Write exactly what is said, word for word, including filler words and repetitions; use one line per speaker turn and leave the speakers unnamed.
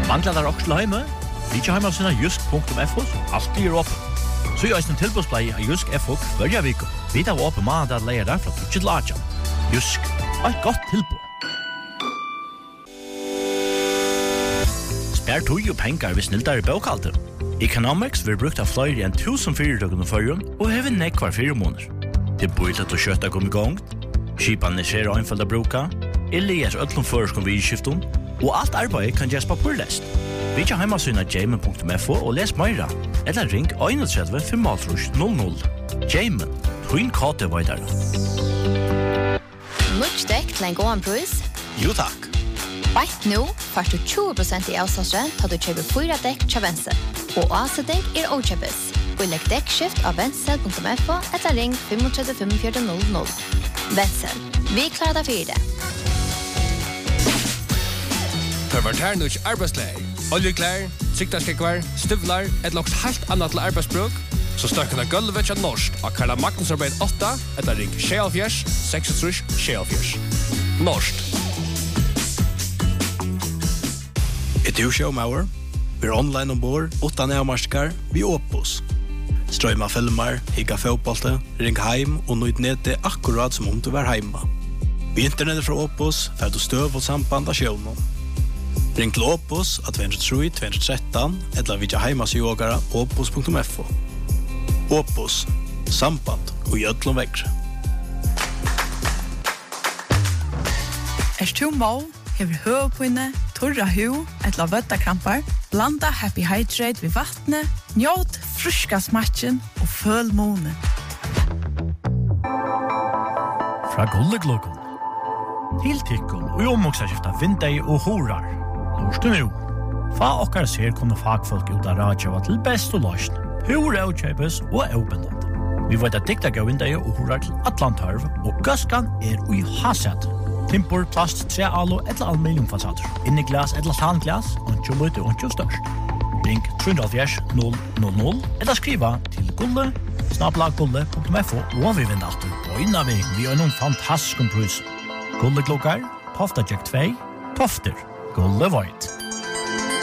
Manglar der også til hjemme? Vi ikke hjemme av sine jusk punktum f o, alltid er åpen. Så gjør en tilbudsplei av Jusk F O hver vik. Vi tar åpen mandag at leier der fra tjugo til atten. Jusk, et godt tilbud. Spær tog og penger hvis snilder i bøkalter. Economics vil brukt av flere enn tusen fyrirtøkken og førjen, og hever nekk hver fire måneder. Det er bøylet å kjøtta kom i gang, skipan er skjer og innfald å bruka, Elias ødlom føreskom vid skiften, og alt arbeid kan gjøres på purlest. Vi ikke hjemme syna jamen punktum f o og les meira, eller ring einogtretivu fem null null. Jamen, twin kate videre.
Much dekk til en god pris?
Jo takk.
Bætt nå får du tjúgu prosent i avsalgsrent til du kjøper fyra dekk til Vensel, og avsetning er åkjøpes. Og legg dekkskift av vensel punktum f o eller ring fem tre fem fire null null. Vensel, vi klarer deg for det.
Perverternus arbeidsleir. Oljeklær, siktarskekvar, støvlar, et loks helt annet til arbeidsbruk, så støkkene gulvet til norsk av Karla Magnus arbeid åtta, etter ring sjealfjers, seksogtrus, sjealfjers. Norsk.
Et du showmauer? Vi er online ombord, åtta nærmarskar, vi Opus. Strøyma filmer, higga fotbollte, ring heim og nøyt nede akkurat som om du var heima. Vi internettet fra Opus, fer du støv og samband av sjånen. Ring til Opus at två tre två ett tre eller vidja heimas i ågara opus punktum f o. Opus, samband og jötlom vekre.
Er du må, hever høvpinne, torra hu, etla vøttakrampar, blanda Happy Hydrate ved vattnet, njåt fruska smatchen og føl månen.
Fra Gullegluggen. Til tikkun og omoksaskifta vindei og horar. Lorstu nu. Fa okkar ser kunne fagfolk ut av radio til best og løsn. Hur avkjøpes og avbindende. Vi vet at dikta gav vindei og horar til Atlantarv, og gøskan er ui haset. Timpor, plast, tre alo eller aluminiumfasader. Inni glas eller tanglas, og ikke møte og ikke størst. Ring tre null null null eller skriva til gulle, snabla gulle punktum f o, og vi vinner alltid på innan vi vi har noen fantastisk pris. Gulle klokkar, Tofta Jack två, Tofter, Gulle Void.